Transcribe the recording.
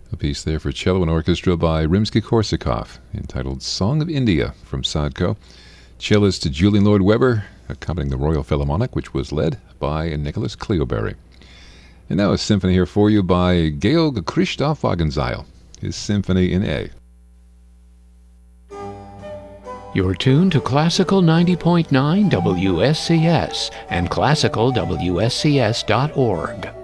A piece there for cello and orchestra by Rimsky-Korsakov, entitled Song of India from Sadko. Cellist Julian Lloyd Webber, accompanying the Royal Philharmonic, which was led by Nicholas Cleobury. And now a symphony here for you by Georg Christoph Wagenseil, his Symphony in A. You're tuned to Classical 90.9 WSCS and classicalwscs.org.